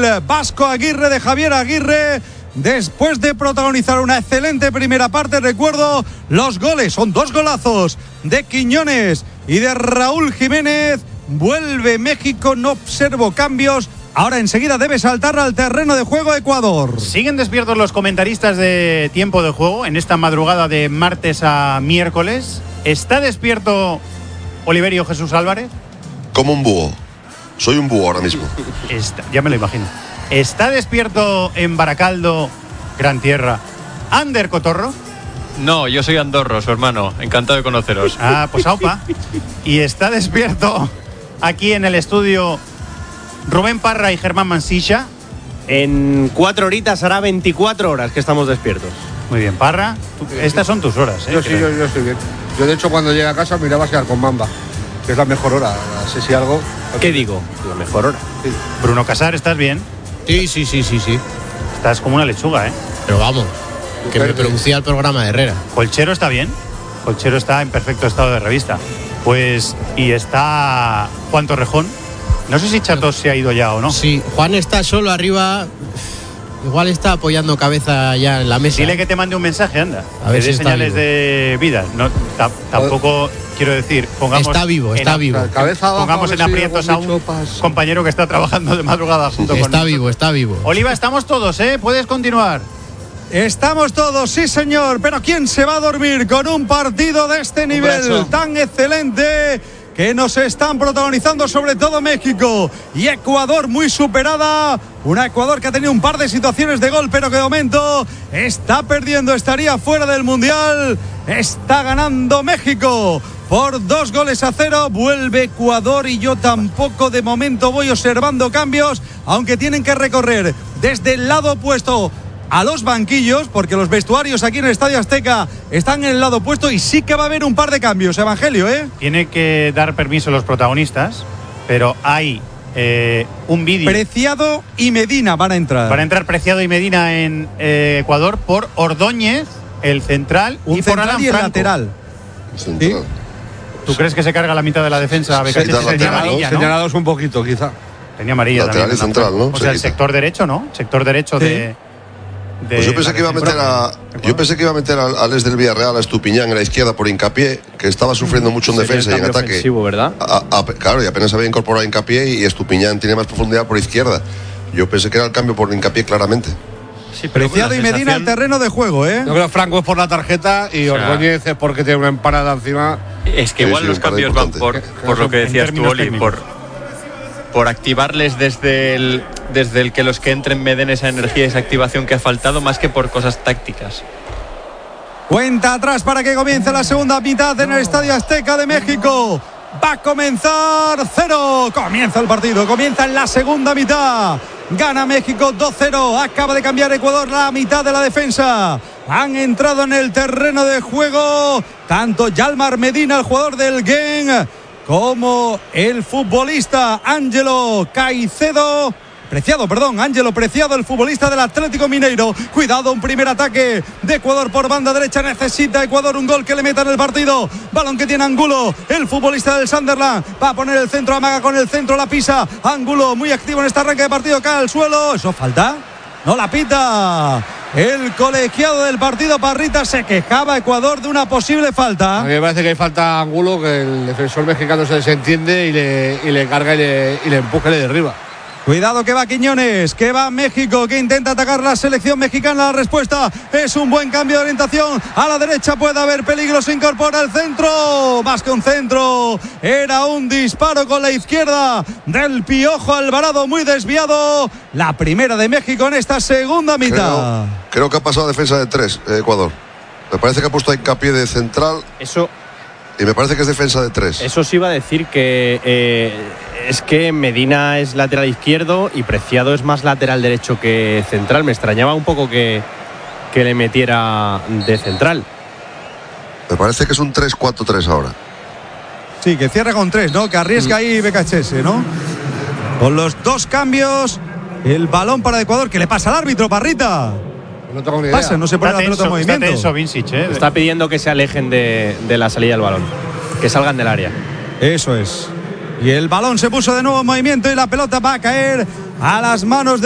del Vasco Aguirre, de Javier Aguirre. Después de protagonizar una excelente primera parte, recuerdo los goles, son 2 golazos de Quiñones y de Raúl Jiménez. Vuelve México, no observo cambios. Ahora enseguida debe saltar al terreno de juego Ecuador. Siguen despiertos los comentaristas de Tiempo de Juego en esta madrugada de martes a miércoles. ¿Está despierto Oliverio Jesús Álvarez? Como un búho. Soy un búho ahora mismo. Ya me lo imagino. ¿Está despierto en Baracaldo, Gran Tierra, Ander Cotorro? No, yo soy Andorro, su hermano. Encantado de conoceros. Pues aupa. ¿Y está despierto aquí en el estudio Rubén Parra y Germán Mansilla? En 4 horitas hará 24 horas que estamos despiertos. Muy bien, Parra. Estas son tus horas, ¿eh? Yo estoy bien. Yo, de hecho, cuando llegue a casa me iré a pasear con Mamba, que es la mejor hora. No sé si algo. ¿Qué digo? La mejor hora. Sí. Bruno Casar, ¿estás bien? Sí. Estás como una lechuga, ¿eh? Pero vamos, que me producía el programa de Herrera. ¿Colchero está bien? Colchero está en perfecto estado de revista. Pues, y está Juan Torrejón. No sé si Chatos se ha ido ya o no. Sí, Juan está solo arriba. Igual está apoyando cabeza ya en la mesa. Dile que te mande un mensaje, anda. A ver que dé si señales de vida. No, tampoco quiero decir, pongamos. Está vivo. Pongamos en aprietos a un compañero que está trabajando de madrugada junto con nosotros. Está vivo. Oliva, estamos todos, ¿eh? Puedes continuar. Estamos todos, sí señor, pero ¿quién se va a dormir con un partido de este nivel tan excelente que nos están protagonizando sobre todo México y Ecuador muy superada? Una Ecuador que ha tenido un par de situaciones de gol, pero que de momento está perdiendo, estaría fuera del Mundial. Está ganando México por 2-0. Vuelve Ecuador y yo tampoco de momento voy observando cambios, aunque tienen que recorrer desde el lado opuesto a los banquillos, porque los vestuarios aquí en el Estadio Azteca están en el lado opuesto y sí que va a haber un par de cambios, Evangelio, ¿eh? Tiene que dar permiso los protagonistas, pero hay un vídeo. Preciado y Medina van a entrar. Van a entrar Preciado y Medina en Ecuador por Ordóñez, el central, un y por central Alan y el Franco. lateral. ¿Sí? ¿Tú crees que se carga la mitad de la defensa? Señalados un poquito, quizá. Tenía amarilla lateral también. Y central, ¿no? O sea, el sector derecho, ¿no? Sector derecho de pues yo pensé que iba a meter a Les del Villarreal, a Estupiñán en la izquierda por Hincapié, que estaba sufriendo mucho en defensa y en ataque. Ofensivo, ¿verdad? Claro, y apenas había incorporado a Hincapié y Estupiñán tiene más profundidad por izquierda. Yo pensé que era el cambio por Hincapié claramente. Sí, pero Preciado y Medina al terreno de juego, ¿eh? Yo creo que Franco es por la tarjeta y Ordóñez es porque tiene una empanada encima. Es que igual los cambios van por lo que decías tú, Oli, por activarles desde el que los que entren me den esa energía y esa activación que ha faltado, más que por cosas tácticas. Cuenta atrás para que comience la segunda mitad en el Estadio Azteca de México. Va a comenzar 0. Comienza el partido, comienza en la segunda mitad. Gana México 2-0. Acaba de cambiar Ecuador la mitad de la defensa. Han entrado en el terreno de juego tanto Yalmar Medina, el jugador del Genk, como el futbolista Ángelo Preciado, el futbolista del Atlético Mineiro. Cuidado, un primer ataque de Ecuador por banda derecha. Necesita Ecuador un gol que le meta en el partido. Balón que tiene Angulo, el futbolista del Sunderland. Va a poner el centro, amaga con el centro, la pisa. Angulo muy activo en este arranque de partido, cae al suelo. ¿Eso falta? No la pita. El colegiado del partido, Parrita, se quejaba Ecuador de una posible falta. A mí me parece que hay falta a Angulo, que el defensor mexicano se desentiende y le carga y le empuja y le derriba. Cuidado que va Quiñones, que va México, que intenta atacar la selección mexicana. La respuesta es un buen cambio de orientación. A la derecha puede haber peligro, se incorpora el centro. Más que un centro, era un disparo con la izquierda del Piojo Alvarado, muy desviado. La primera de México en esta segunda mitad. Creo que ha pasado a defensa de 3, Ecuador. Me parece que ha puesto a Hincapié de central. Eso. Y me parece que es defensa de 3. Eso sí iba a decir que es que Medina es lateral izquierdo y Preciado es más lateral derecho que central. Me extrañaba un poco que le metiera de central. Me parece que es un 3-4-3 ahora. Sí, que cierra con 3, ¿no? Que arriesga ahí Becachese, ¿no? Con los 2 cambios, el balón para Ecuador. ¿Qué le pasa al árbitro, Parrita? No tengo ni idea. Pasa, no se pone la pelota en movimiento. Está tenso, Vincic, ¿eh? Está pidiendo que se alejen de la salida del balón, que salgan del área. Eso es. Y el balón se puso de nuevo en movimiento y la pelota va a caer a las manos de